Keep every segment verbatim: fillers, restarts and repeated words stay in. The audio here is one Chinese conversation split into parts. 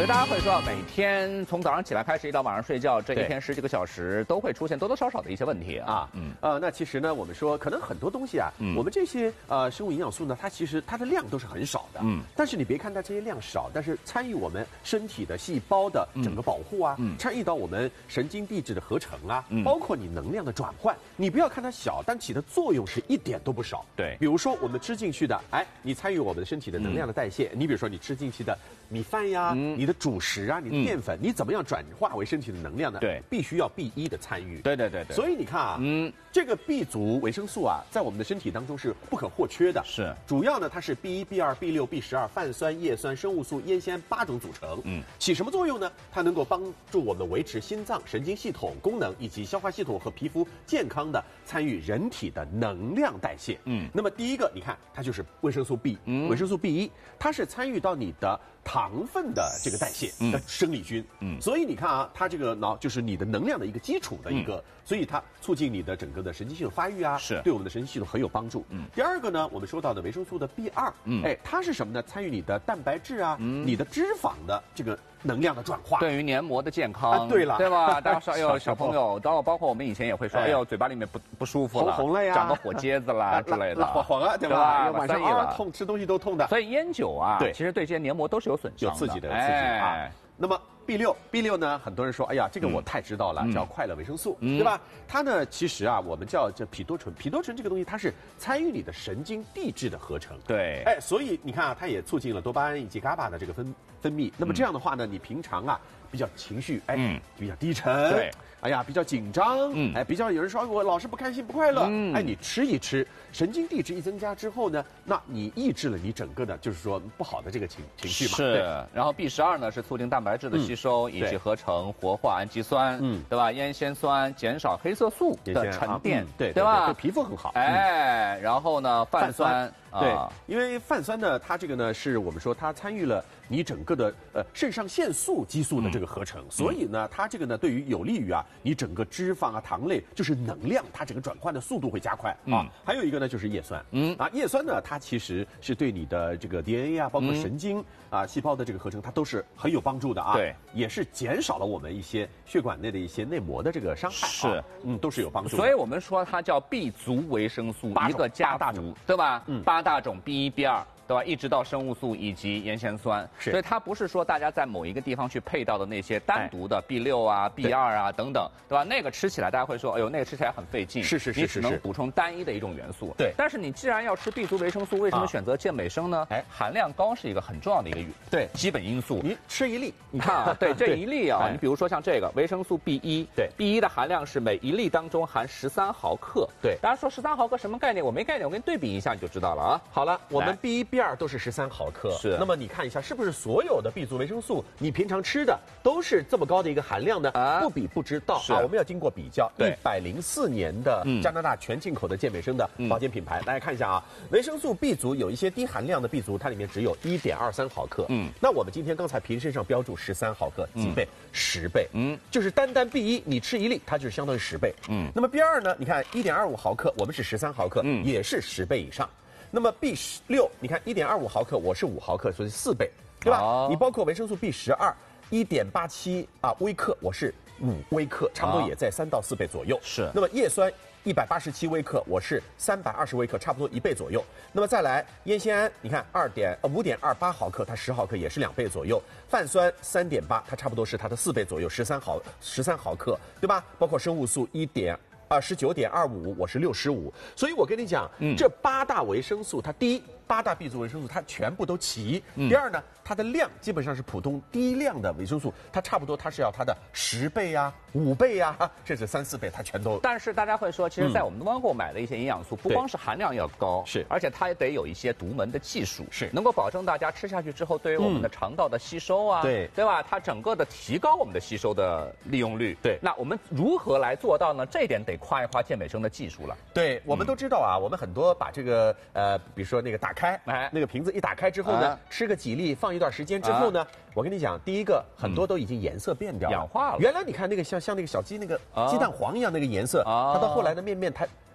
所以大家会说，每天从早上起来开始，一到晚上睡觉，这一天十几个小时都会出现多多少少的一些问题啊。 嗯，呃，那其实呢，我们说可能很多东西啊，嗯、我们这些呃生物营养素呢，它其实它的量都是很少的。嗯，但是你别看它这些量少，但是参与我们身体的细胞的整个保护啊，嗯、参与到我们神经递质的合成啊，嗯、包括你能量的转换，你不要看它小，但起的作用是一点都不少。 对， 比如说我们吃进去的，哎，你参与我们的身体的能量的代谢，嗯、你比如说你吃进去的米饭呀，嗯、你的主食啊，你的淀粉，嗯、你怎么样转化为身体的能量呢？ 对， 必须要 B 一 的参与。 对对对对。 所以你看啊，嗯，这个 B 族维生素啊，在我们的身体当中是不可或缺的。 是， 主要呢，它是 B 一、B 二、B 六、B 十二、泛酸、叶酸、生物素、烟酰八种组成。嗯，起什么作用呢？它能够帮助我们维持心脏、神经系统功能以及消化系统和皮肤健康的参与人体的能量代谢。嗯，那么第一个，你看它就是维生素 B，嗯，维生素 B 一，它是参与到你的糖分的这个代谢的生理菌。嗯，所以你看啊，它这个脑就是你的能量的一个基础的一个，嗯、所以它促进你的整个的神经系统发育啊， 是对我们的神经系统很有帮助。嗯，第二个呢，我们说到的维生素的 B 二，嗯，哎，它是什么呢？参与你的蛋白质啊，嗯、你的脂肪的这个能量的转化， 对于黏膜的健康， 啊、对了， 对吧？大家说，哎呦，小朋友，包括包括我们以前也会说，哎呦，嘴巴里面不不舒服了， 红红了呀， 长个火疖子啦之类的， 黄黄啊，对吧？晚上啊痛，吃东西都痛的。 所以烟酒啊， 对， 其实对这些黏膜都是有损伤的， 有刺激的，有刺激啊。那么 B 六 B 六呢，很多人说，哎呀，这个我太知道了，嗯、叫快乐维生素，嗯、对吧？它呢，其实啊，我们叫叫吡多醇，吡多醇这个东西，它是参与你的神经递质的合成， 对， 哎，所以你看啊，它也促进了多巴胺以及伽巴的这个分分泌。那么这样的话呢，你平常啊比较情绪，哎，嗯、比较低沉， 对， 哎呀，比较紧张，嗯，哎，比较有人说我老是不开心不快乐，嗯，哎，你吃一吃，神经递质一增加之后呢，那你抑制了你整个的，就是说不好的这个情情绪嘛， 是。然后 B 十二呢是促进蛋白质的吸收。嗯以及合成、活化氨基酸，嗯，对吧？烟酰酸减少黑色素的沉淀， 对对吧？ 对皮肤很好。 哎，然后呢，泛酸， 对，因为泛酸呢，它这个呢是我们说它参与了你整个的呃肾上腺素激素的这个合成，所以呢，它这个呢对于有利于啊你整个脂肪啊糖类就是能量，它整个转换的速度会加快啊。还有一个呢就是叶酸，嗯啊，叶酸呢它其实是对你的这个 D N A 啊，包括神经啊细胞的这个合成，它都是很有帮助的啊。对，也是减少了我们一些血管内的一些内膜的这个伤害， 是， 嗯，都是有帮助的。 所以我们说它叫 B 族维生素，一个家族，对吧？嗯，八大种 B 一 B 二。对吧？一直到生物素以及烟酰酸，所以它不是说大家在某一个地方去配到的那些单独的 B 六啊、B 二啊等等，对吧？那个吃起来大家会说，哎呦，那个吃起来很费劲， 是是是， 你只能补充单一的一种元素。 对， 但是你既然要吃 B 族维生素，为什么选择健美生呢？哎，含量高是一个很重要的一个对基本因素。 你吃一粒， 你看啊，对这一粒啊，你比如说像这个维生素 B 一， 对 B 一的含量是每一粒当中含十三毫克。对，大家说十三毫克什么概念？我没概念，我给你对比一下你就知道了啊。 好了，我们 B 一 B 二都是十三毫克， 是。 那么你看一下，是不是所有的 B 族维生素你平常吃的都是这么高的一个含量呢？啊，不比不知道啊。我们要经过比较，一百零四年的加拿大全进口的健美生的保健品牌，大家看一下啊，维生素 B 族有一些低含量的 B 族，它里面只有一点二三毫克。嗯，那我们今天刚才瓶身上标注十三毫克，几倍？十倍。嗯，就是单单 B 一，你吃一粒，它就是相当于十倍。嗯，那么 B 二呢？你看一点二五毫克，我们是十三毫克，嗯，也是十倍以上。那么 B 六，你看一点二五毫克，我是五毫克，所以四倍，对吧？哦、你包括维生素 B 十二，一点八七啊微克，我是五微克，差不多也在三到四倍左右。是。那么叶酸一百八十七微克，我是三百二十微克，差不多一倍左右。那么再来烟酰胺，你看二点呃五点二八毫克，它十毫克也是两倍左右。泛酸三点八，它差不多是它的四倍左右，十三毫十三毫克，对吧？包括生物素一点。啊，十九点二五，我是六十五，所以我跟你讲，嗯、这八大维生素，它第一，八大 B 族维生素它全部都齐；嗯、第二呢，它的量基本上是普通低量的维生素，它差不多它是要它的十倍呀、五倍呀，甚至三四倍，它全都。 但是大家会说，其实，在我们的湾购买的一些营养素，不光是含量要高， 是， 而且它也得有一些独门的技术， 是能够保证大家吃下去之后，对于我们的肠道的吸收啊， 对对吧？它整个的提高我们的吸收的利用率。 对， 那我们如何来做到呢？这一点得夸一夸健美生的技术了。 对，我们都知道啊，嗯、我们很多把这个呃，比如说那个打开，哎，那个瓶子一打开之后呢，啊、吃个几粒，放一段时间之后呢，啊、我跟你讲，第一个很多都已经颜色变掉了， 氧化了。 原来你看那个像像那个小鸡那个鸡蛋黄一样那个颜色，啊、它到后来的面面它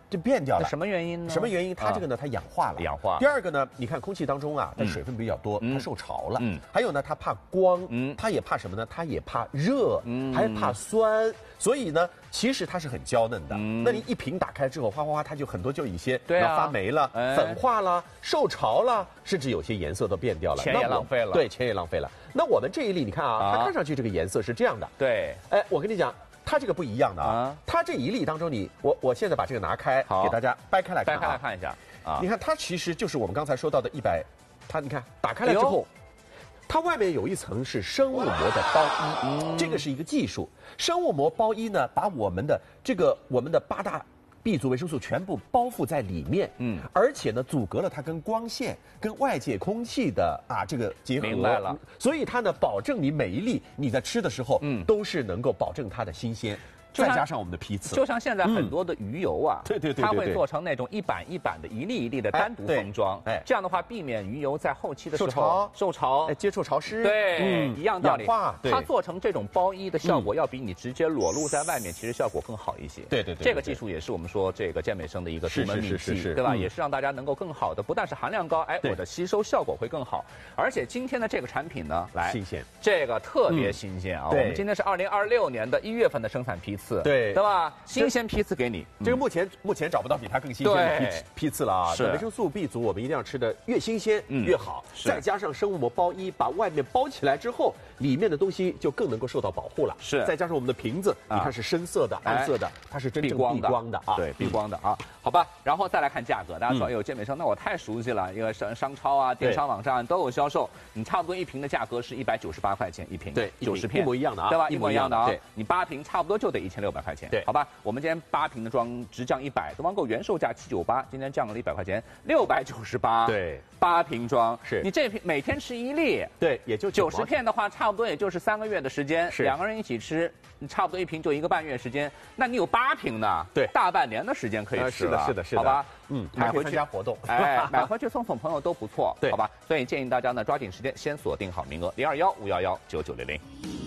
就变掉了。 什么原因呢？ 什么原因？它这个呢，它氧化了。 氧化。 第二个呢，你看空气当中啊，它水分比较多，它受潮了。 嗯。 还有呢，它怕光。嗯。它也怕什么呢？它也怕热。嗯。还怕酸。所以呢，其实它是很娇嫩的。嗯。那你一瓶打开之后，哗哗哗，它就很多就一些要发霉了、粉化了、受潮了，甚至有些颜色都变掉了。 钱也浪费了。 对，钱也浪费了。那我们这一粒，你看啊，它看上去这个颜色是这样的。 对。 哎，我跟你讲。它这个不一样的啊，它这一粒当中你，你我我现在把这个拿开，给大家掰开来看、啊， 掰开来看一下啊。 你看它其实就是我们刚才说到的一百，它你看打开来之后，它外面有一层是生物膜的包衣，嗯、这个是一个技术。生物膜包衣呢，把我们的这个我们的八大B 族维生素全部包覆在里面，嗯，而且呢，阻隔了它跟光线、跟外界空气的啊这个结合， 明白了。所以它呢，保证你每一粒你在吃的时候，嗯，都是能够保证它的新鲜。再加上我们的批次， 就像现在很多的鱼油啊， 对对对， 它会做成那种一板一板的、一粒一粒的单独封装，哎，这样的话避免鱼油在后期的时候受潮、 受潮、 哎接触潮湿， 对，一样道理。 它做成这种包衣的效果，要比你直接裸露在外面，其实效果更好一些。 对对对， 这个技术也是我们说这个健美生的一个独门秘技，对吧？也是让大家能够更好的，不但是含量高，哎，我的吸收效果会更好，而且今天的这个产品呢，来新鲜， 这个特别新鲜啊！我们今天是二零二六年的一月份的生产批次，对，对吧？新鲜批次给你， 这个目前目前找不到比它更新鲜的批批次了啊！是维生素 B 族，我们一定要吃的越新鲜越好。再加上生物膜包衣，把外面包起来之后，里面的东西就更能够受到保护了。 是， 再加上我们的瓶子，你看是深色的、暗色的，它是真正避光的啊！ 对，避光的啊。好吧，然后再来看价格，大家说，哎呦，健美生，那我太熟悉了，一个商商超啊、电商网站都有销售，你差不多一瓶的价格是一百九十八块钱一瓶， 对， 九十片， 一模一样的啊， 对吧？一模一样的啊， 对， 你八瓶差不多就得一千六百块钱，对，好吧？我们今天八瓶的装直降一百，东方购原售价七九八，今天降了一百块钱，六百九十八， 对， 八瓶装， 是你这瓶每天吃一粒， 对，也就九十片的话，差不多也就是三个月的时间，是两个人一起吃，差不多一瓶就一个半月时间，那你有八瓶呢， 对， 大半年的时间可以吃了， 是的，是的，是的， 好吧？ 嗯，买回去参加活动， 哎，买回去送送朋友都不错， 对， 好吧？所以建议大家呢抓紧时间先锁定好名额，零二幺五幺幺九九零零。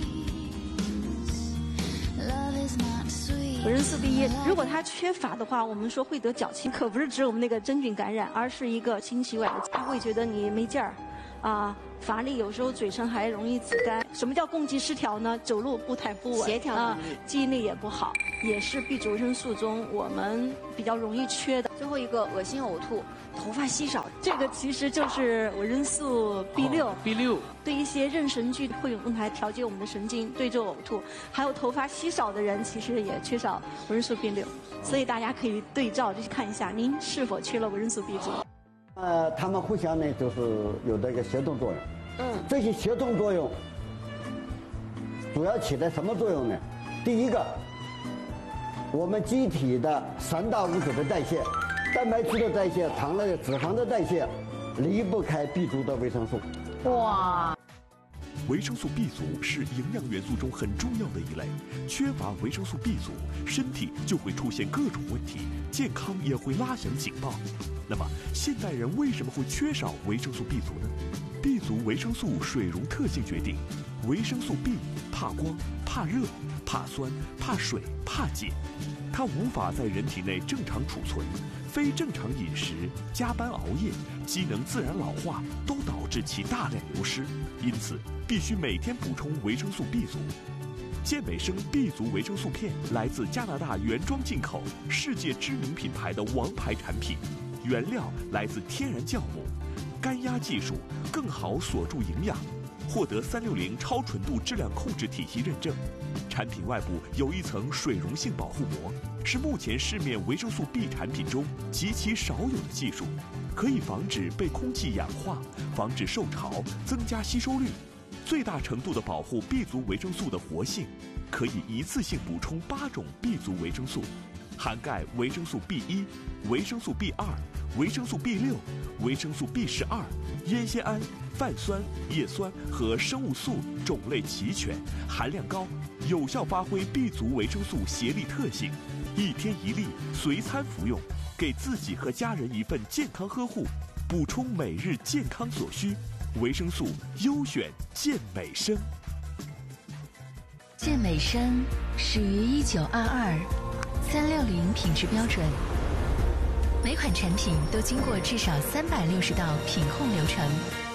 维生素 B 一，如果它缺乏的话，我们说会得脚气，可不是指我们那个真菌感染，而是一个清洗胃，它会觉得你没劲儿，啊。乏力，有时候嘴唇还容易紫干。什么叫供给失调呢？走路步态不稳， 协调能力、 啊，记忆力也不好，也是 B 族维生素中我们比较容易缺的。 最后一个恶心呕吐，头发稀少， 这个其实就是维生素 B 六、 哦。B 六对一些妊娠剧会用来调节我们的神经，对这呕吐，还有头发稀少的人，其实也缺少维生素 B 六，所以大家可以对照就是看一下您是否缺了维生素 B 族。 呃，他们互相呢，就是有这个协同作用。嗯，这些协同作用主要起到什么作用呢？第一个，我们机体的三大物质的代谢，蛋白质的代谢、糖类、脂肪的代谢，离不开 B 族的维生素。 哇！维生素 B 族是营养元素中很重要的一类，缺乏维生素 B 族，身体就会出现各种问题，健康也会拉响警报。那么，现代人为什么会缺少维生素 B 族呢？B 族维生素水溶特性决定，维生素 B 怕光、怕热、怕酸、怕水、怕碱，它无法在人体内正常储存，非正常饮食、加班熬夜、机能自然老化都导致其大量流失，因此必须每天补充维生素 B 族。健美生 B 族维生素片来自加拿大原装进口，世界知名品牌的王牌产品，原料来自天然酵母。干压技术更好锁住营养，获得三六零超纯度质量控制体系认证。产品外部有一层水溶性保护膜，是目前市面维生素 B 产品中极其少有的技术，可以防止被空气氧化，防止受潮，增加吸收率，最大程度的保护 B 族维生素的活性，可以一次性补充八种 B 族维生素，涵盖维生素 B 一、维生素 B 二、维生素 B 六、维生素 B 十二、烟酰胺、泛酸、叶酸和生物素种类齐全，含量高，有效发挥 B 族维生素协力特性。一天一粒，随餐服用，给自己和家人一份健康呵护，补充每日健康所需。维生素优选健美生。 健美生始于一九二二，三六零品质标准， 每款产品都经过至少三百六十道品控流程。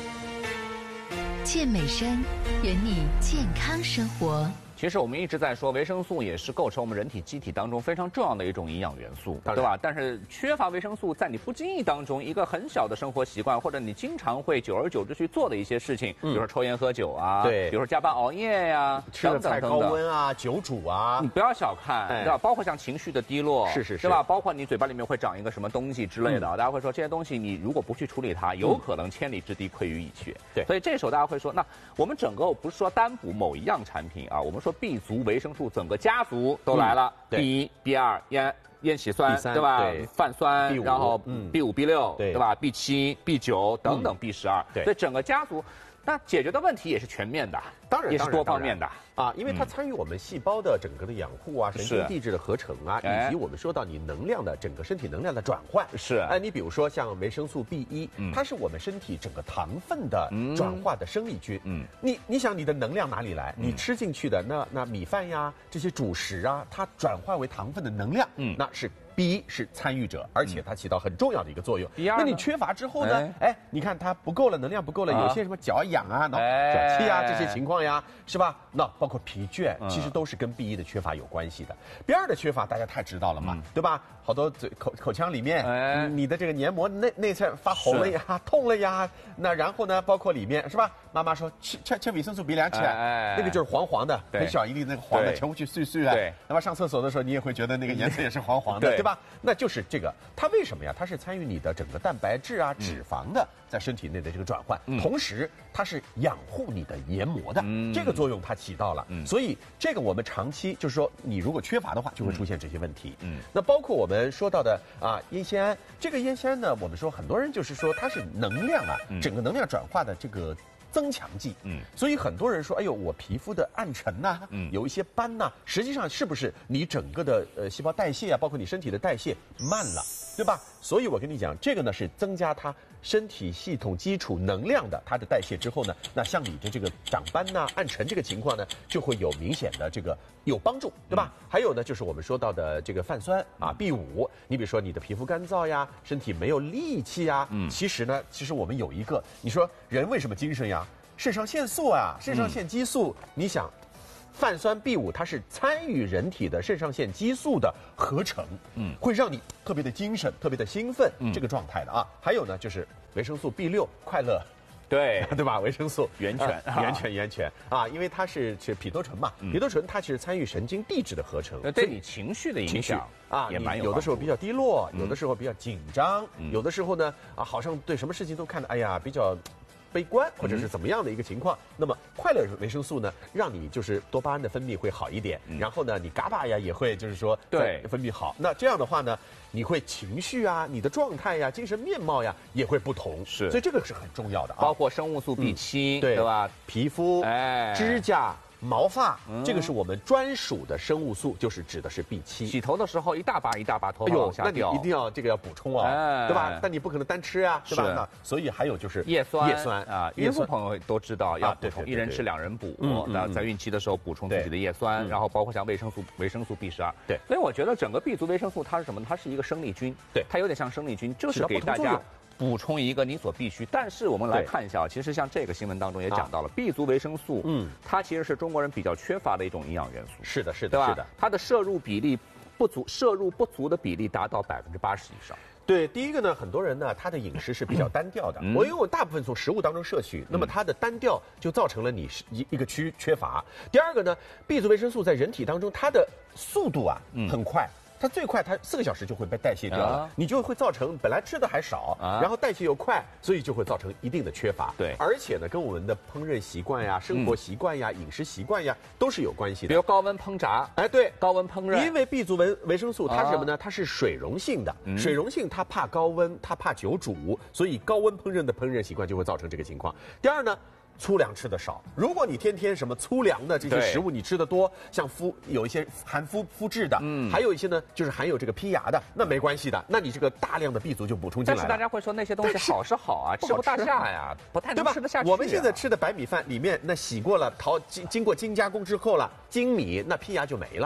健美生，圆你健康生活。 其实我们一直在说，维生素也是构成我们人体机体当中非常重要的一种营养元素，对吧？但是缺乏维生素，在你不经意当中，一个很小的生活习惯，或者你经常会久而久之去做的一些事情，嗯、比如说抽烟喝酒啊， 对， 比如说加班熬夜呀、啊， 吃的菜高温啊，酒煮啊， 你不要小看，哎、对吧？包括像情绪的低落， 是是是， 对吧？包括你嘴巴里面会长一个什么东西之类的，嗯、大家会说这些东西你如果不去处理它，有可能千里之堤溃于蚁穴。 对， 所以这时候大家会说，那我们整个不是说单补某一样产品啊，我们说 B 族维生素整个家族都来了、嗯、，B、B 二、烟烟酰酸，对吧？对，泛酸， B 五, 然后 B 五、B 六， 对吧 ？B 七、B 九等等 B 十二， 对， 所以整个家族。那解决的问题也是全面的， 当然也是多方面的啊，因为它参与我们细胞的整个的养护啊、神经递质的合成啊，以及我们说到你能量的整个身体能量的转换。 是， 哎，你比如说像维生素 B 一，它是我们身体整个糖分的转化的生力军。嗯，你你想你的能量哪里来？你吃进去的那那米饭呀，这些主食啊，它转化为糖分的能量，嗯，那是。B 一是参与者，而且它起到很重要的一个作用。 B 二， 那你缺乏之后呢？哎，哎你看它不够了，能量不够了，有些什么脚痒啊、脑脚气啊这些情况呀，是吧？那包括疲倦，其实都是跟 B 一的缺乏有关系的。B 二的缺乏大家太知道了嘛，对吧？好多嘴口口腔里面，哎，你的这个黏膜内内侧发红了呀、痛了呀，那然后呢，包括里面是吧？妈妈说吃吃吃维生素 B 两起来，那个就是黄黄的，很小一粒那个黄的，沉不去碎碎啊。对，那么上厕所的时候，你也会觉得那个颜色也是黄黄的，对吧？那就是这个，它为什么呀？它是参与你的整个蛋白质啊、脂肪的在身体内的这个转换，同时它是养护你的黏膜的，这个作用它起到了。所以这个我们长期就是说，你如果缺乏的话，就会出现这些问题。嗯，那包括我们说到的啊，烟酰胺，这个烟酰胺呢，我们说很多人就是说它是能量啊，整个能量转化的这个。增强剂，嗯，所以很多人说，哎呦，我皮肤的暗沉呐、啊，嗯，有一些斑呐、啊，实际上是不是你整个的呃细胞代谢啊，包括你身体的代谢慢了，对吧？所以我跟你讲，这个呢是增加它身体系统基础能量的它的代谢之后呢，那像你的这个长斑呐、啊、暗沉这个情况呢，就会有明显的这个有帮助，对吧？嗯、还有呢，就是我们说到的这个泛酸啊 B 五，你比如说你的皮肤干燥呀，身体没有力气呀，嗯，其实呢，其实我们有一个，你说人为什么精神呀？肾上腺素啊，肾上腺激素，嗯、你想，泛酸 B 五它是参与人体的肾上腺激素的合成，嗯，会让你特别的精神、特别的兴奋、嗯、这个状态的啊。还有呢，就是维生素 B 六，快乐。 对对吧？维生素源泉、 啊、源泉源泉啊，因为它是是吡哚醇嘛，吡哚醇它其实参与神经递质的合成， 对你情绪的影响啊， 也蛮有。 有的时候比较低落，有的时候比较紧张，嗯、有的时候呢啊，好像对什么事情都看得哎呀比较。悲观或者是怎么样的一个情况，嗯、那么快乐维生素呢，让你就是多巴胺的分泌会好一点，嗯、然后呢，你嘎巴呀也会就是说对分泌好。那这样的话呢，你会情绪啊、你的状态呀、精神面貌呀也会不同， 是， 所以这个是很重要的啊。 包括生物素 B 七，嗯、对, 对吧？ 皮肤、哎、指甲。毛发，嗯、这个是我们专属的生物素，就是指的是 B 七。 洗头的时候一大把一大把头发往下掉， 那你一定要这个要补充啊，哎、对吧？但你不可能单吃啊，对吧？那所以还有就是叶酸， 叶酸啊，孕妇朋友都知道要补充，一人吃两人补。那在孕期的时候补充自己的叶酸，然后包括像维生素维生素 B 十二。 对， 所以我觉得整个 B 族维生素它是什么呢？它是一个生力军，对，它有点像生力军，就是给大家。补充一个你所必须，但是我们来看一下，其实像这个新闻当中也讲到了 B 族维生素，嗯，它其实是中国人比较缺乏的一种营养元素。 是的，是的，是的， 它的摄入比例不足，摄入不足的比例达到百分之八十以上。 对，第一个呢，很多人呢，他的饮食是比较单调的。嗯、我因为我大部分从食物当中摄取，那么它的单调就造成了你是一一个缺缺乏。第二个呢 ，B 族维生素在人体当中它的速度啊、嗯、很快。它最快，它四个小时就会被代谢掉了，啊、你就会造成本来吃的还少，啊、然后代谢又快，所以就会造成一定的缺乏。 对， 而且呢，跟我们的烹饪习惯呀、生活习惯呀、嗯、饮食习惯呀都是有关系的。 比如高温烹炸， 哎，对， 高温烹饪， 因为 B 族维维生素它是什么呢？它是水溶性的，嗯、水溶性它怕高温，它怕久煮，所以高温烹饪的烹饪习惯就会造成这个情况。第二呢。粗粮吃的少，如果你天天什么粗粮的这些食物你吃的多，像麸有一些含麸麸质的，嗯，还有一些呢就是含有这个胚芽的，那没关系的，那你这个大量的 B 族就补充进来了。 但是大家会说那些东西好是好啊，吃不大下呀，不太能吃得下去、啊。 我们现在吃的白米饭里面那洗过了淘经经过精加工之后了精米，那胚芽就没了。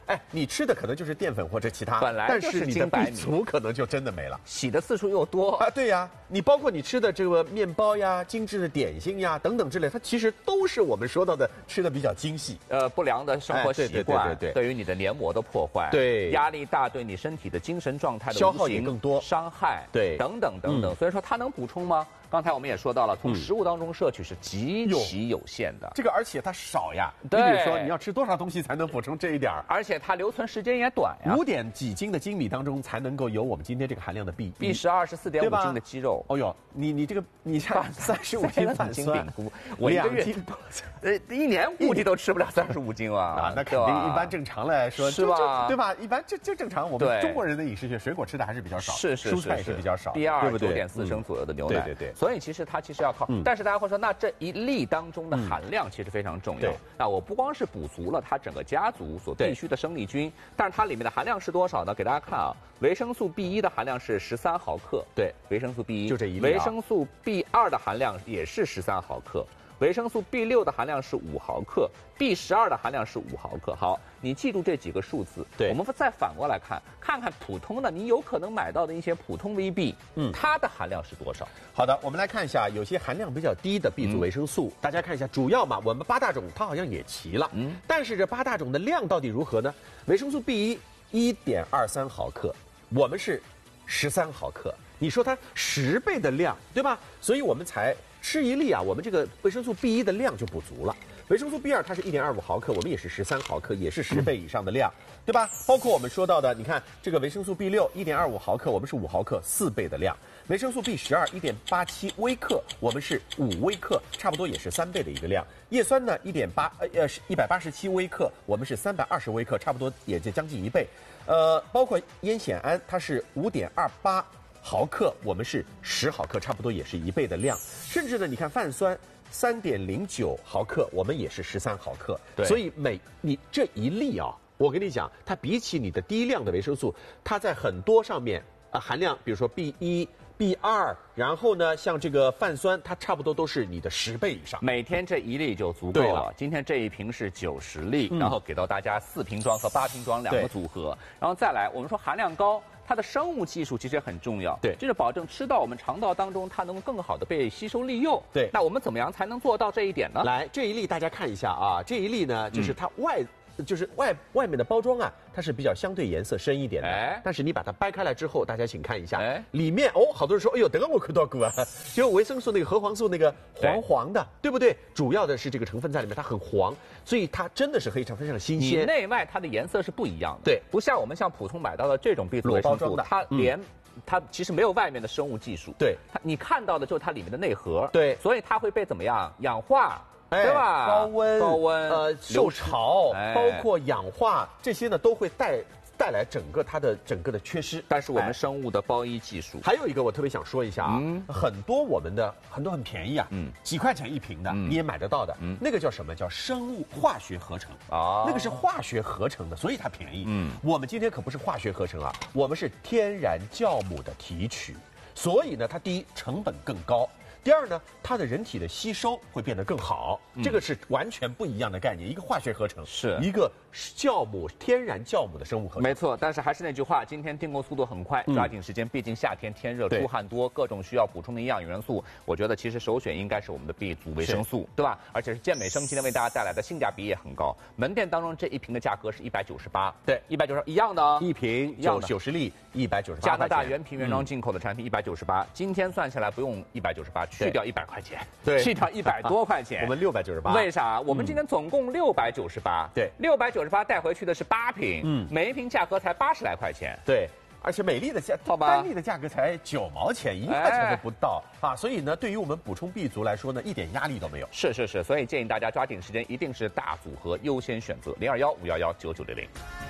哎，你吃的可能就是淀粉或者其他， 本来但就是你的精白 B 族可能就真的没了， 洗的次数又多啊。对呀，你包括你吃的这个面包呀、精致的点心呀等等之类，它其实都是我们说到的吃的比较精细。 呃，不良的生活习惯， 哎、对, 对, 对, 对, 对， 对于你的黏膜的破坏， 对， 压力大对你身体的精神状态的消耗也更多， 伤害， 对， 等等等等。嗯、所以说它能补充吗？刚才我们也说到了，从食物当中摄取是极其有限的。 这个而且它少呀， 对， 你比如说你要吃多少东西才能补充这一点儿？ 而且它留存时间也短呀。 五点几斤的精米当中才能够有我们今天这个含量的 B。 B 十二是四点五斤的肌肉。 哦呦，你你这个你看三十五斤反斤饼菇，我一个月呃一年估计都吃不了三十五斤啊。 啊，那肯定一般正常来说是吧？ 对吧？一般就就正常，我们中国人的饮食学，水果吃的还是比较少， 是是蔬菜也是比较少， B 二九点四升左右的牛奶， 对对对。 所以其实它其实要靠，但是大家会说，那这一粒当中的含量其实非常重要。那我不光是补足了它整个家族所必需的生力军，但是它里面的含量是多少呢？给大家看啊，维生素 B 一的含量是十三毫克，对，维生素 B 一就这一粒。 维生素 B 二的含量也是十三毫克。维生素 B 六的含量是五毫克 ，B 十二的含量是五毫克。好，你记住这几个数字。 对， 我们再反过来看，看看普通的，你有可能买到的一些普通 V B， 嗯，它的含量是多少？ 好的，我们来看一下，有些含量比较低的 B 族维生素，嗯、大家看一下，主要嘛，我们八大种它好像也齐了，嗯，但是这八大种的量到底如何呢？维生素 B 一一点二三毫克，我们是十三毫克，你说它十倍的量，对吧？所以我们才。吃一粒啊，我们这个维生素 B 一的量就补足了。维生素 B 二它是一点二五毫克，我们也是十三毫克，也是十倍以上的量，对吧？包括我们说到的，你看这个维生素 B 六一点二五毫克，我们是五毫克，四倍的量。维生素 B 十二一点八七微克，我们是五微克，差不多也是三倍的一个量。叶酸呢一点八呃呃一百八十七微克，我们是三百二十微克，差不多也就将近一倍。呃，包括烟酰胺，它是五点二八。毫克，我们是十毫克，差不多也是一倍的量。甚至呢，你看泛酸三点零九毫克，我们也是十三毫克。 对， 所以每你这一粒啊，我跟你讲，它比起你的低量的维生素，它在很多上面啊、呃、含量，比如说 B 一。B 二，然后呢，像这个泛酸，它差不多都是你的十倍以上。 每天这一粒就足够了。今天这一瓶是九十粒，嗯、然后给到大家四瓶装和八瓶装两个组合，然后再来，我们说含量高，它的生物技术其实也很重要。 对， 就是保证吃到我们肠道当中，它能够更好的被吸收利用。 对， 那我们怎么样才能做到这一点呢？ 来，这一粒大家看一下啊，这一粒呢，就是它外。嗯就是外外面的包装啊，它是比较相对颜色深一点的，哎，但是你把它掰开来之后，大家请看一下，哎，里面哦，好多人说，哎呦，等下我看到过啊，就维生素那个核黄素那个黄黄的，对不对？主要的是这个成分在里面，它很黄，所以它真的是非常非常的新鲜。 你内外它的颜色是不一样的， 对， 不像我们像普通买到的这种 B 族维生素，它连。嗯它其实没有外面的生物技术， 对， 它你看到的就是它里面的内核， 对， 所以它会被怎么样氧化， 哎、 对吧？ 高温、 高温呃受潮，哎、包括氧化这些呢，都会带带来整个它的整个的缺失。 但是我们生物的包衣技术， 还有一个我特别想说一下啊，嗯、很多我们的很多很便宜啊，嗯，几块钱一瓶的，嗯、你也买得到的，嗯，那个叫什么？叫生物化学合成啊，那个是化学合成的，所以它便宜。嗯，我们今天可不是化学合成啊，我们是天然酵母的提取，所以呢，它第一成本更高。第二呢，它的人体的吸收会变得更好，嗯、这个是完全不一样的概念。一个化学合成， 是一个酵母天然酵母的生物合成。 没错，但是还是那句话，今天订购速度很快，抓紧时间，毕竟夏天天热，出汗多，各种需要补充的营养元素，我觉得其实首选应该是我们的 B 族维生素，对吧？而且是健美生今天为大家带来的性价比也很高，门店当中这一瓶的价格是一百九十八， 对， 一百九十一样的， 一瓶九九十粒一百九十八， 加拿大原瓶原装进口的产品一百九十八，今天算下来不用一百九十八，去掉一百块钱。 对， 去掉一百多块钱， 我们六百九十八。 为啥？我们今天总共六百九十八。 对， 六百九十八带回去的是八瓶，嗯，每一瓶价格才八十来块钱。 对，而且每粒的价， 好吧， 单粒的价格才九毛钱，一块钱都不到、哎、啊！所以呢，对于我们补充 B 族来说呢，一点压力都没有。 是是是，所以建议大家抓紧时间，一定是大组合优先选择零二幺五幺幺九九零零。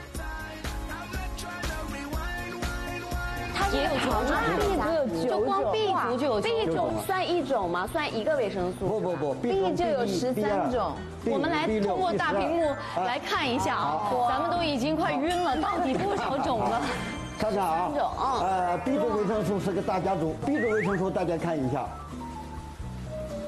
也有九种 ，B 族有九种，就光 B 族就有 B 种算一种吗？算一个维生素？ 不不不 ，B 就有十三种。我们来通过大屏幕来看一下啊，咱们都已经快晕了，到底多少种了？ 看看啊，呃 ，B 族维生素是个大家族 ，B 族维生素大家看一下，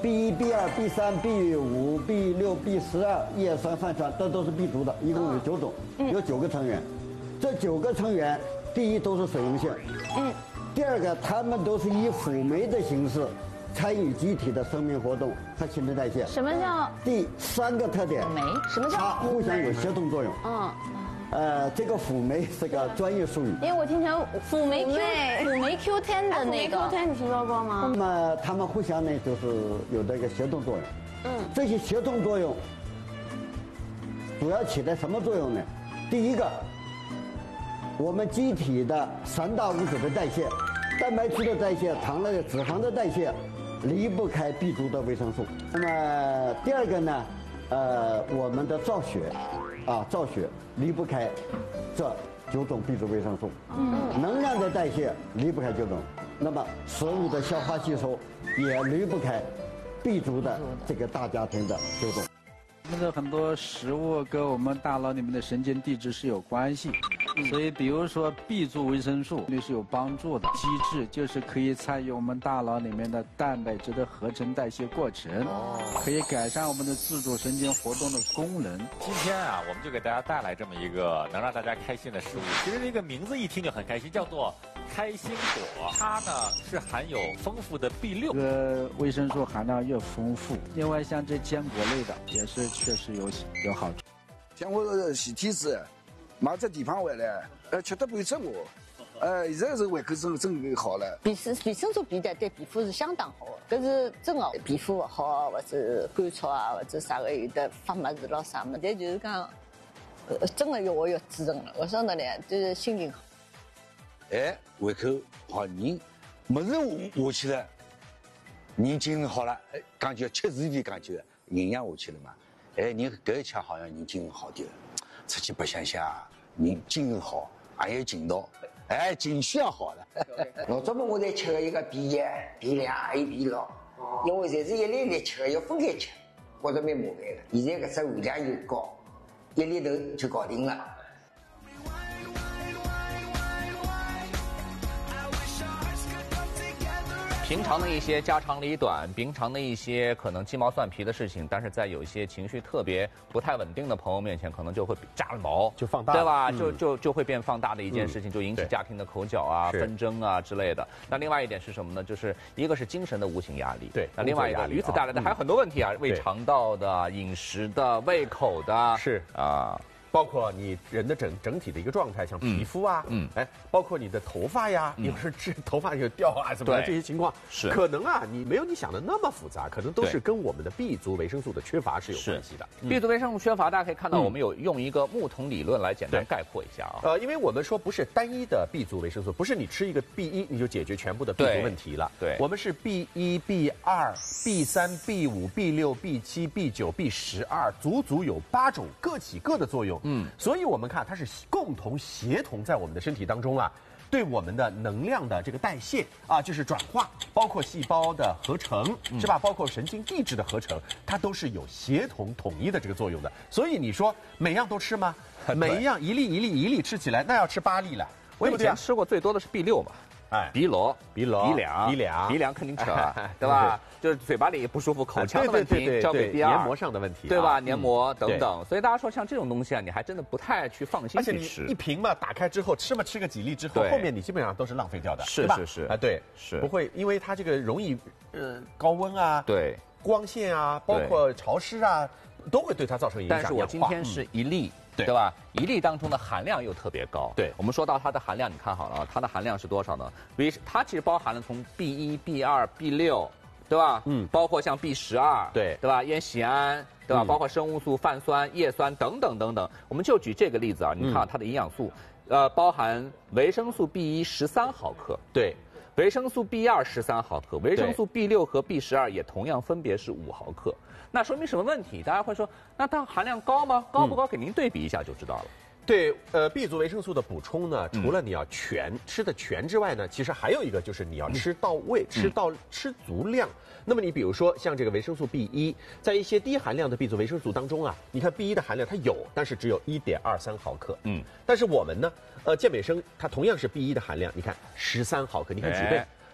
B 一、B 二、B 三、B 五、B 六、B 十二叶酸、泛酸，这都是 B 族的，一共有九种，有九个成员。这九个成员，第一都是水溶性，嗯，第二个它们都是以辅酶的形式参与机体的生命活动和新陈代谢。 什么叫？ 第三个特点， 酶？什么叫？ 它互相有协同作用。嗯。呃，这个辅酶是个专业术语， 因为我听成辅酶 Q 辅酶 Q 十的那个 Q 十，你听说过吗？ 那么它们互相呢，就是有这个协同作用。嗯，这些协同作用主要起到什么作用呢？第一个，我们机体的三大物质的代谢，蛋白质的代谢、糖类、脂肪的代谢，离不开 B 族的维生素。那么第二个呢，呃，我们的造血。啊，造血离不开这九种 B 族维生素，嗯，能量的代谢离不开九种，那么食物的消化吸收也离不开 B 族的这个大家庭的九种。 我们的很多食物跟我们大脑里面的神经递质是有关系，所以比如说 B 族维生素对是有帮助的机制，就是可以参与我们大脑里面的蛋白质的合成代谢过程，可以改善我们的自主神经活动的功能。 今天啊，我们就给大家带来这么一个能让大家开心的食物。其实这个名字一听就很开心，叫做开心果。它呢是含有丰富的 B 六， 这个维生素含量越丰富。另外像这坚果类的也是确实有有好处。 像我是体质。嘛，在地方外呢，呃，吃得不会整我，呃，现在是胃口整整个好了。 维生维生素 B 的对皮肤是相当好的，搿是真的，皮肤好或者干燥啊，或者啥个有的发霉子咯啥么，但就是讲，呃，真的要我要支撑了，我说的呢，就是心情好。 哎，胃口好，人么子下去了，人精神好了，哎，感觉吃自己感觉营养下去了嘛，哎，人搿一吃好像人精神好点了。出去白相相，人精神好，也有劲道，哎，情绪也好了。 老早么我在吃个一个 B 一、B 两还有 B 六，因为侪是一粒粒吃，要分开吃，觉着蛮麻烦的。现在搿只含量又高，一粒头就搞定了。 平常的一些家长里短，平常的一些可能鸡毛蒜皮的事情，但是在有一些情绪特别不太稳定的朋友面前，可能就会炸了毛， 就放大， 对吧？ 嗯、 就就就会变放大的一件事情，就引起家庭的口角啊、纷争啊之类的。那另外一点是什么呢？就是一个是精神的无形压力， 对。 那另外一个与此带来的还有很多问题啊，胃肠道的、饮食的、胃口的， 是啊。 包括你人的整整体的一个状态，像皮肤啊，嗯，哎，包括你的头发呀，有时这头发有掉啊什么的这些情况， 是可能啊，你没有你想的那么复杂，可能都是跟我们的 B 族维生素的缺乏是有关系的。 B 族维生素缺乏，大家可以看到，我们有用一个木桶理论来简单概括一下啊。 呃，因为我们说不是单一的 B 族维生素，不是你吃一个 B 一你就解决全部的 B 族问题了。 对， 我们是 B 一、B 二、B 三、B 五、B 六、B 七、B 九、B 十二，足足有八种，各起各的作用。嗯，所以我们。我们看它是共同协同在我们的身体当中啊，对我们的能量的这个代谢啊，就是转化，包括细胞的合成，是吧？包括神经递质的合成，它都是有协同统一的这个作用的。所以你说每样都吃吗？每一样一粒一粒一粒吃起来，那要吃八粒了。 我以前吃过最多的是 B 六嘛。哎，鼻瘘、 鼻瘘、 鼻梁、 鼻梁、 鼻梁肯定吃了，对吧？就是嘴巴里不舒服、口腔的问题，交给第二， 黏膜上的问题， 对吧？黏膜等等，所以大家说像这种东西啊，你还真的不太去放心去吃。 一瓶嘛，打开之后吃嘛，吃个几粒之后，后面你基本上都是浪费掉的， 是是是啊，对， 是不会，因为它这个容易呃高温啊， 对， 光线啊，包括潮湿啊，都会对它造成影响。 但是我今天是一粒。对, 对吧？一粒当中的含量又特别高。 对， 我们说到它的含量，你看好了啊，它的含量是多少呢？比它其实包含了从 B 一、B 二、B 六，对吧？嗯，包括像 B 十二， 对， 对吧？烟酰胺，对吧？嗯、包括生物素、泛酸、叶酸等等等等。我们就举这个例子啊，你看它的营养素，嗯、呃，包含维生素 B 一十三毫克， 对。 维生素 B 二十三毫克，维生素 B 六和 B 十二也同样分别是五毫克。那说明什么问题？大家会说，那它含量高吗？高不高？给您对比一下就知道了。 对，呃 ，B 族维生素的补充呢，除了你要全、嗯、吃的全之外呢，其实还有一个就是你要吃到位，嗯、吃到吃足量。那么你比如说像这个维生素 B 一，在一些低含量的 B 族维生素当中啊，你看 B 一的含量它有，但是只有一点二三毫克。嗯，但是我们呢，呃，健美生它同样是 B 一的含量，你看十三毫克，你看几倍？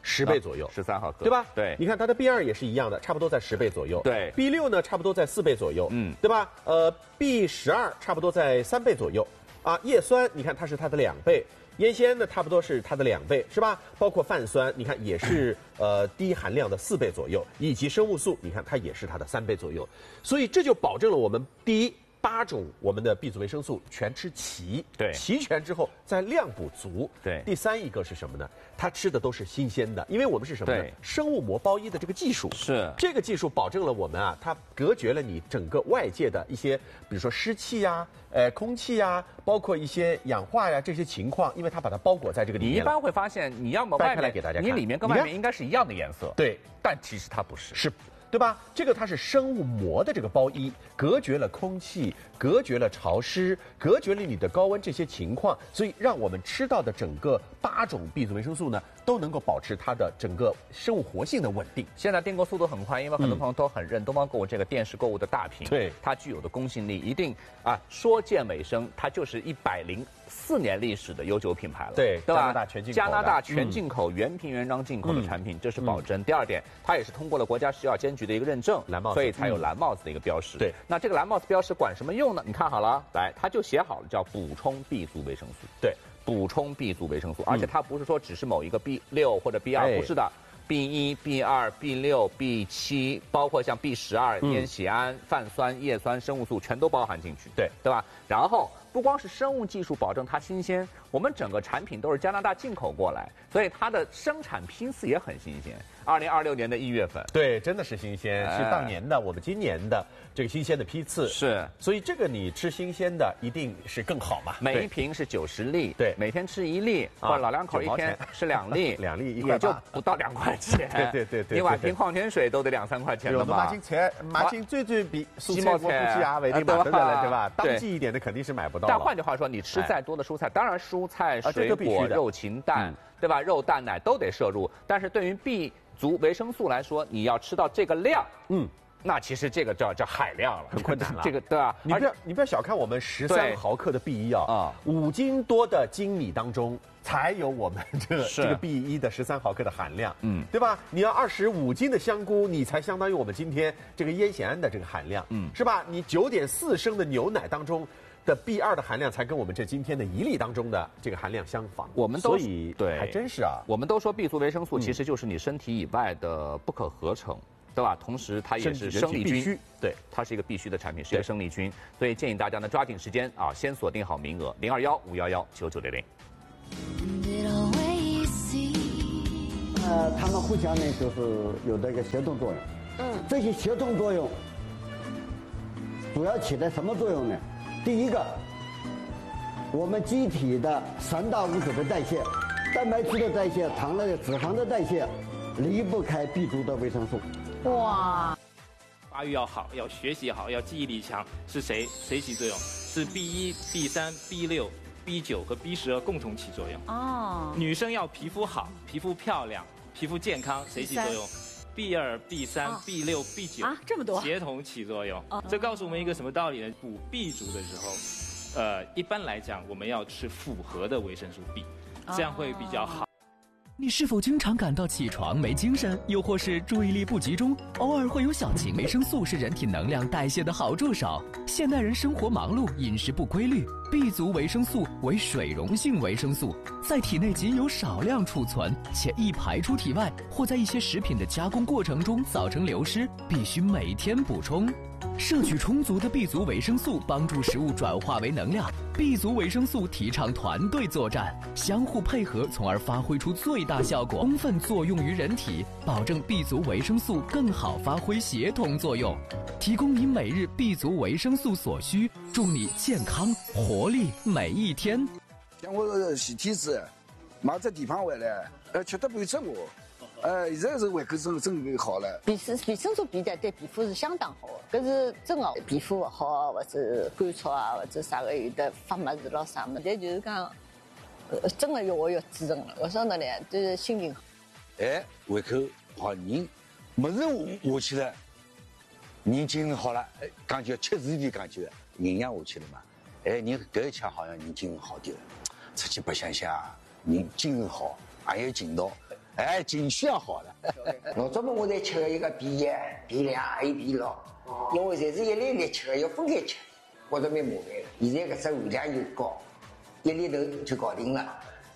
十倍左右， 十三毫克， 对吧？ 对， 你看它的 B 二也是一样的，差不多在十倍左右。 对 ，B 六呢差不多在四倍左右， 嗯， 对吧？呃 ，B 十二差不多在三倍左右。啊，叶酸你看它是它的两倍，烟酰呢差不多是它的两倍，是吧？包括泛酸，你看也是呃低含量的四倍左右，以及生物素，你看它也是它的三倍左右。所以这就保证了我们第一。八种我们的 B 族维生素全吃齐， 对， 齐全之后再量补足， 对。 第三一个是什么呢？它吃的都是新鲜的，因为我们是什么呢？生物膜包衣的这个技术， 是这个技术保证了我们啊，它隔绝了你整个外界的一些，比如说湿气呀、呃空气呀，包括一些氧化呀这些情况，因为它把它包裹在这个里面。 你一般会发现，你要么外面来给大家看， 你里面跟外面应该是一样的颜色， 对， 但其实它不是， 是。对吧？这个它是生物膜的这个包衣，隔绝了空气，隔绝了潮湿，隔绝了你的高温这些情况，所以让我们吃到的整个八种 B 族维生素呢，都能够保持它的整个生物活性的稳定。 现在订购速度很快，因为很多朋友都很认东方购物这个电视购物的大屏， 对它具有的公信力一定啊，说健美生，它就是一百零四年历史的悠久品牌了， 对， 对吧？ 加拿大全进口， 加拿大全进口、原瓶原装进口的产品，这是保证。第二点，它也是通过了国家食药监局的一个认证， 蓝帽子， 所以才有蓝帽子的一个标识。 对， 那这个蓝帽子标识管什么用呢？你看好了，来，它就写好了，叫补充 B 族维生素。 对， 补充 B 族维生素，而且它不是说只是某一个 B 六或者 B 二，不是的。B 一、B 二、B 六、B 七，包括像 B 十二、烟酰胺、泛酸、叶酸、生物素，全都包含进去， 对对吧？然后不光是生物技术保证它新鲜，我们整个产品都是加拿大进口过来，所以它的生产批次也很新鲜。二零二六年的一月份， 对，真的是新鲜，是当年的我们今年的这个新鲜的批次， 是， 所以这个你吃新鲜的一定是更好嘛。 每一瓶是九十粒， 对， 每天吃一粒，或者老两口一天吃两粒， 两粒一块也就不到两块钱。 对对对对， 你买瓶矿泉水都得两三块钱的嘛。 马金菜，马金最最比蔬菜我估计啊，为定买得了，对吧？当季一点的肯定是买不到。 但换句话说，你吃再多的蔬菜，当然蔬菜、水果、肉禽蛋，对吧？肉蛋奶都得摄入，但是对于 B 族维生素来说，你要吃到这个量，嗯，那其实这个叫叫海量了， 很困难了。 这个对吧？ 你不要你不要小看我们十三毫克的 B 一啊，五斤多的精米当中才有我们这个这个 B 一的十三毫克的含量，嗯，对吧？你要二十五斤的香菇，你才相当于我们今天这个烟酰胺的这个含量，嗯，是吧？你九点四升的牛奶当中的 B 二的含量才跟我们这今天的一粒当中的这个含量相仿， 我们都所以对， 还真是啊。 我们都说 B 族维生素其实就是你身体以外的不可合成，对吧？同时它也是生力军，对，它是一个必须的产品，是一个生力军，所以建议大家呢抓紧时间啊，先锁定好名额零二幺五幺幺九九零零。 呃，它们互相呢就是有这个协同作用，嗯，这些协同作用主要起到什么作用呢？第一个，我们机体的三大物质的代谢，蛋白质的代谢、糖类的、脂肪的代谢，离不开 B 族的维生素。 哇！ 发育要好，要学习好，要记忆力强，是谁谁起作用？是 B 一、B 三、B 六、B 九和 B 十二共同起作用。哦。女生要皮肤好、皮肤漂亮、皮肤健康，谁起作用？B 二、B 三、B 六、B 九啊，这么多协同起作用。这告诉我们一个什么道理呢？补 B 族的时候，呃，一般来讲，我们要吃复合的维生素 B， 这样会比较好。 你是否经常感到起床没精神，又或是注意力不集中，偶尔会有小情？维生素是人体能量代谢的好助手。现代人生活忙碌，饮食不规律 ，B 族维生素为水溶性维生素，在体内仅有少量储存，且易排出体外，或在一些食品的加工过程中造成流失，必须每天补充。摄取充足的 B 族维生素，帮助食物转化为能量。B 族维生素提倡团队作战，相互配合，从而发挥出最大效果，充分作用于人体，保证 B 族维生素更好发挥协同作用，提供你每日 B 族维生素所需，祝你健康活力每一天。 像我是体质，冇在地方外咧，呃，吃得不吃我。呃，现在是胃口真真好了。 维生维生素 B 的对皮肤是相当好的，搿是真的。皮肤不好或者干燥啊，或者啥个有的发霉子咯啥么，但就是讲，呃，真的越活越滋润了。我说的呢，就是心情好。 哎，胃口好，人没事下去了，人精神好了，哎，感觉吃自己感觉营养下去了嘛。哎，人搿一吃好像人精神好点了，出去白相相，人精神好，也有劲道。 哎，情绪要好了。老早么我在吃一个 B 一、B 两还有 B 六，因为侪是一粒粒吃，要分开吃，觉着蛮麻烦的。现在搿只含量又高，一粒头就搞定了。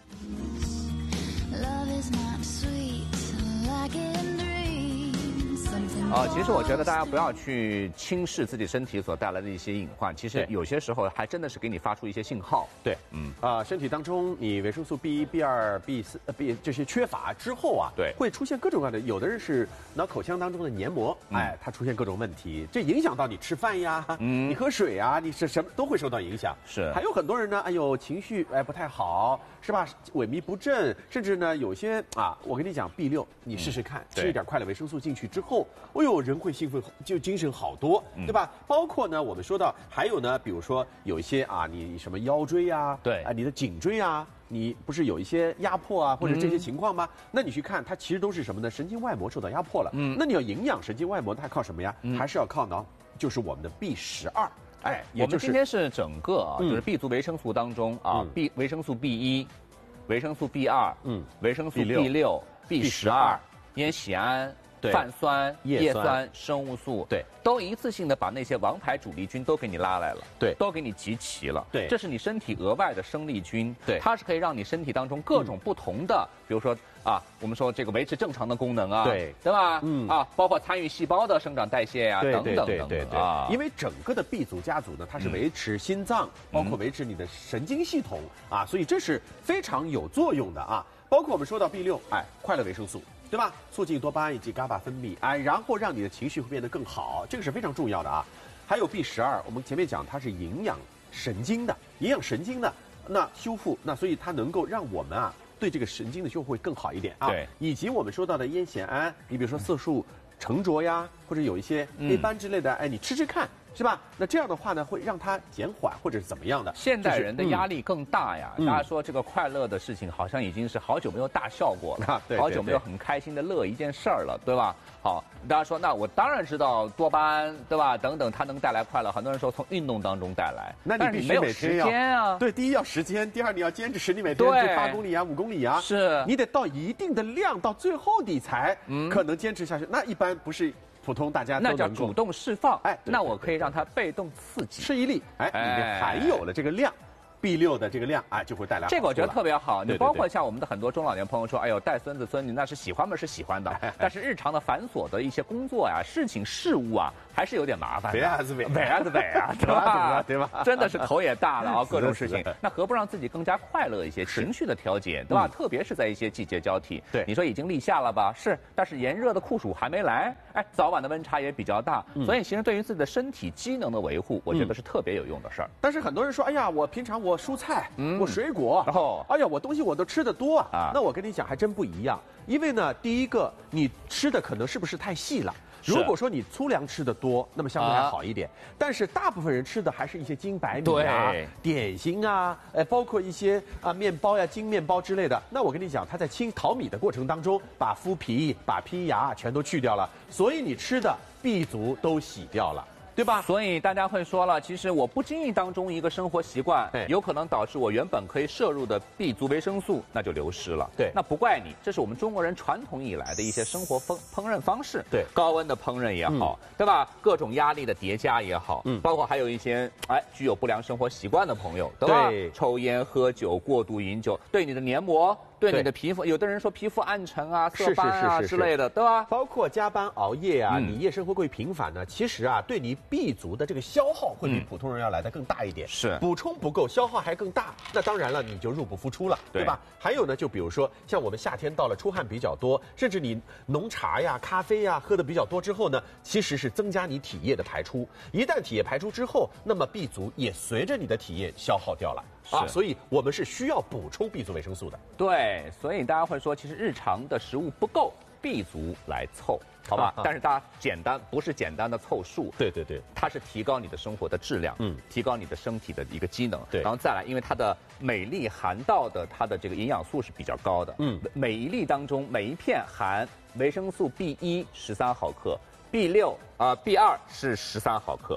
啊、呃，其实我觉得大家不要去轻视自己身体所带来的一些隐患，其实有些时候还真的是给你发出一些信号。 对，嗯，啊、呃，身体当中你维生素 B 一、B 二、B 四、呃 B 这些缺乏之后啊， 对， 会出现各种各样的，有的人是脑口腔当中的黏膜，嗯、哎，它出现各种问题，这影响到你吃饭呀，嗯，你喝水啊，你是什么都会受到影响。 是， 还有很多人呢，哎呦，情绪哎不太好，是吧？萎靡不振，甚至呢有些啊，我跟你讲 B 六，你试试看，嗯、吃一点快乐维生素进去之后。哎呦，人会兴奋，就精神好多，嗯、对吧？包括呢，我们说到还有呢，比如说有一些啊，你什么腰椎啊， 对啊，你的颈椎啊，你不是有一些压迫啊，或者这些情况吗？嗯、那你去看，它其实都是什么呢？神经外膜受到压迫了。嗯，那你要营养神经外膜，它靠什么呀？嗯、还是要靠呢？就是我们的 B 十二。哎， 我们今天是整个啊，嗯、就是 B 族维生素当中啊、嗯、，B 维生素 B 一、维生素 B 二、嗯，维生素 B 六、B 十二、烟酰胺。泛酸、叶酸、生物素， 对， 都一次性的把那些王牌主力军都给你拉来了， 对， 都给你集齐了， 对， 这是你身体额外的生力军， 对， 它是可以让你身体当中各种不同的，嗯、比如说啊，我们说这个维持正常的功能啊， 对， 对吧？嗯啊，包括参与细胞的生长代谢呀、啊，等等等等啊。 因为整个的 B 族家族呢，它是维持心脏，嗯、包括维持你的神经系统啊，所以这是非常有作用的啊。包括我们说到 B 六，哎，快乐维生素。对吧？促进多巴胺以及 GABA 分泌，哎，然后让你的情绪会变得更好，这个是非常重要的啊。还有 B 十二，我们前面讲它是营养神经的，营养神经的，那修复，那所以它能够让我们啊对这个神经的修复会更好一点啊。 对， 以及我们说到的烟酰胺，你比如说色素沉着呀，或者有一些黑斑之类的，哎，你吃吃看。是吧？那这样的话呢，会让它减缓或者是怎么样的？ 现代人的压力更大呀。嗯、大家说这个快乐的事情，好像已经是好久没有大笑过了，啊、对对对好久没有很开心的乐一件事儿了，对吧？好，大家说那我当然知道多巴胺，对吧？等等，它能带来快乐。很多人说从运动当中带来， 那你必须每天要啊。 对，第一要时间，第二你要坚持，你每天去八公里啊、五公里啊， 是你得到一定的量，到最后你才可能坚持下去。嗯、那一般不是。普通大家都那叫主动释放， 哎， 那我可以让它被动刺激， 吃一粒，哎，里面含有了这个量 ，B 六的这个量，哎，就会带来。 这个我觉得特别好，你包括像我们的很多中老年朋友说，哎呦，带孙子孙女那是喜欢吗？是喜欢的，但是日常的繁琐的一些工作呀、事情事务啊，还是有点麻烦。 北还是北， 北还是北啊，对吧？对吧？真的是头也大了啊，各种事情，那何不让自己更加快乐一些，情绪的调节，对吧？特别是在一些季节交替， 对， 你说已经立夏了吧？是，但是炎热的酷暑还没来，哎，早晚的温差也比较大，所以其实对于自己的身体机能的维护，我觉得是特别有用的事儿。 但是很多人说，哎呀，我平常我蔬菜。我水果，然后，哎呀，我东西我都吃得多啊。那我跟你讲，还真不一样。因为呢，第一个，你吃的可能是不是太细了？如果说你粗粮吃的多，那么相对还好一点。啊、但是大部分人吃的还是一些精白米啊、点心啊，呃，包括一些啊面包呀、精面包之类的。那我跟你讲，它在清淘米的过程当中，把麸皮、把胚芽全都去掉了，所以你吃的 B 族都洗掉了。对吧？ 所以大家会说了，其实我不经意当中一个生活习惯，有可能导致我原本可以摄入的 B 族维生素那就流失了。 对， 那不怪你，这是我们中国人传统以来的一些生活烹烹饪方式。 对， 高温的烹饪也好，嗯、对吧？各种压力的叠加也好，嗯，包括还有一些哎具有不良生活习惯的朋友，对吧？对，抽烟、喝酒、过度饮酒，对你的黏膜。对你的皮肤，有的人说皮肤暗沉啊、色斑啊之类的，对吧？ 包括加班熬夜啊，你夜生活会频繁呢，其实啊，对你 B 族的这个消耗会比普通人要来的更大一点。 是， 补充不够，消耗还更大，那当然了，你就入不敷出了，对吧？还有呢，就比如说像我们夏天到了，出汗比较多，甚至你浓茶呀、咖啡呀喝的比较多之后呢，其实是增加你体液的排出。一旦体液排出之后，那么 B 族也随着你的体液消耗掉了。啊，所以我们是需要补充 B 族维生素的。 对，所以大家会说，其实日常的食物不够 ，B 族来凑，好吧？啊、但是大家简单不是简单的凑数， 对对对， 它是提高你的生活的质量，嗯，提高你的身体的一个机能， 对， 然后再来，因为它的每粒含到的它的这个营养素是比较高的，嗯，每一粒当中每一片含维生素 B 一十三毫克 ，B 六啊 B 二是十三毫克。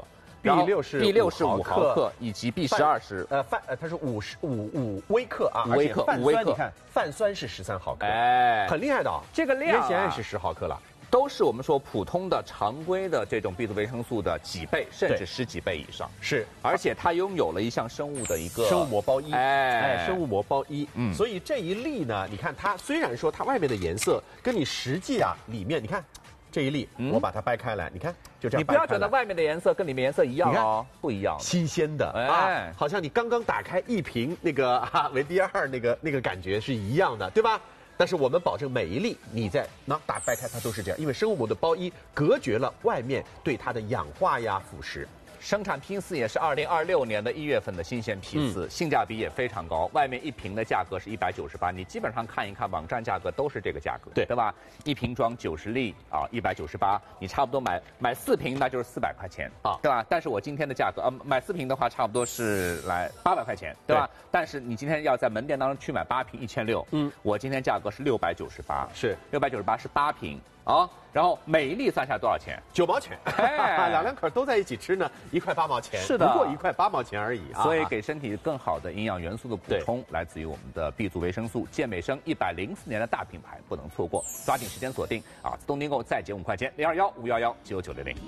B 六是 B 六是五毫克，以及 B 十二是呃泛呃它是五十五五微克啊， 五微克， 泛酸你看泛酸是十三毫克，哎，很厉害的啊， 这个量原先是十毫克了。 都是我们说普通的常规的这种 B 族维生素的几倍，甚至十几倍以上。 是， 而且它拥有了一项生物的一个生物膜包衣， 哎， 哎生物膜包衣。嗯，所以这一粒呢，你看它虽然说它外面的颜色跟你实际啊里面，你看这一粒，嗯、我把它掰开来，你看就这样。 你不要觉得外面的颜色跟里面颜色一样哦，不一样， 新鲜的，哎、啊，好像你刚刚打开一瓶那个啊维 D 二那个那个感觉是一样的，对吧？但是我们保证每一粒你在那打掰开它都是这样，因为生物膜的包衣隔绝了外面对它的氧化呀腐蚀。 生产批次也是二零二六年的一月份的新鲜批次，嗯、性价比也非常高。外面一瓶的价格是一百九十八，你基本上看一看网站价格都是这个价格， 对对吧？一瓶装九十粒啊，一百九十八，你差不多买买四瓶那就是四百块钱啊，对吧？但是我今天的价格，呃，买四瓶的话差不多是来八百块钱，对吧？对，但是你今天要在门店当中去买八瓶一千六，嗯，我今天价格是六百九十八， 是六百九十八是八瓶。啊，然后每一粒算下多少钱？ 九毛钱，哎，两两口都在一起吃呢，一块八毛钱， 是的， 不过一块八毛钱而已啊。 所以给身体更好的营养元素的补充，来自于我们的 B 族维生素，健美生一百零四年的大品牌，不能错过，抓紧时间锁定啊！自动订购再减五块钱，零二幺五幺幺九九零零。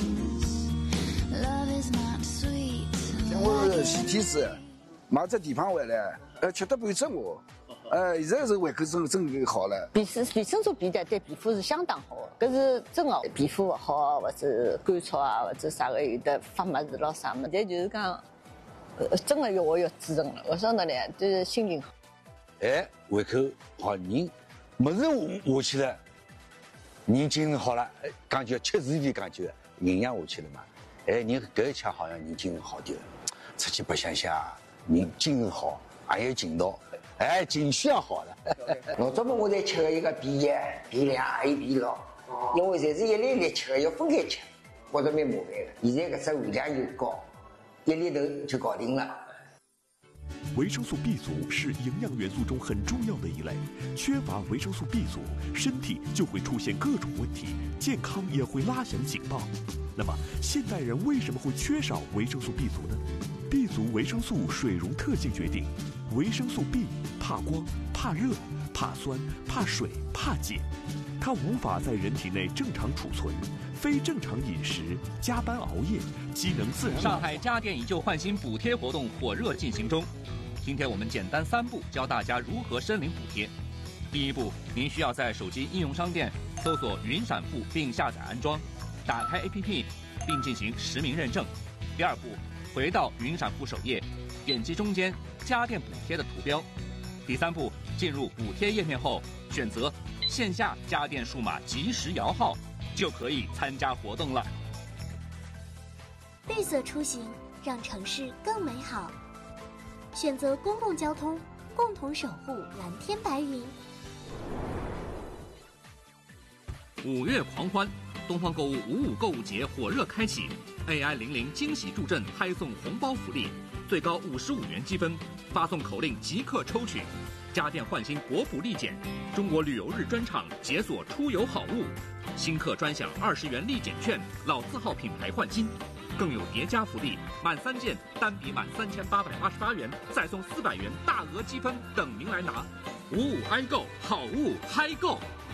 像我身体是买这地方回来，呃，吃得不正哦。呃，现在是胃口真真好了。 维生维生素 B 的对皮肤是相当好的，搿是真的。皮肤不好或者干燥啊，或者啥个有的发霉子咯啥么，但就是讲，呃，真的越活越滋润了。我说的呢，就是心情好。 哎，胃口好，人没事下去了，人精神好了，感觉吃自己感觉营养下去了嘛。哎，人搿一吃好像人精神好点了，出去白相相，人精神好，也有劲道。哎，情绪也好了。 老早么我在吃一个 B 一、B 两还有 B 六，因为侪是一粒粒吃的，要分开吃，觉得蛮麻烦的。现在搿只含量又高，一粒头就搞定了。 维生素 B 族是营养元素中很重要的一类，缺乏维生素 B 族，身体就会出现各种问题，健康也会拉响警报。那么，现代人为什么会缺少维生素 B 族呢？ B 族维生素水溶特性决定，维生素 B 怕光、怕热、怕酸、怕水、怕碱，它无法在人体内正常储存，非正常饮食、加班熬夜，机能自然。 上海家电以旧换新补贴活动火热进行中，今天我们简单三步教大家如何申领补贴。第一步，您需要在手机应用商店搜索云闪付并下载安装，打开 A P P 并进行实名认证。第二步， 回到云闪付首页，点击中间家电补贴的图标。第三步，进入补贴页面后，选择线下家电数码即时摇号，就可以参加活动了。 绿色出行，让城市更美好。选择公共交通，共同守护蓝天白云。 五月狂欢，东方购物五五购物节火热开启。 A I 零零惊喜助阵拍送红包福利，最高五十五元积分，发送口令即刻抽取。家电换新国补立减，中国旅游日专场解锁出游好物，新客专享二十元立减券，老字号品牌换新，更有叠加福利，满三件单笔满三千八百八十八元，再送四百元大额积分等您来拿。五五 i 购好物嗨购。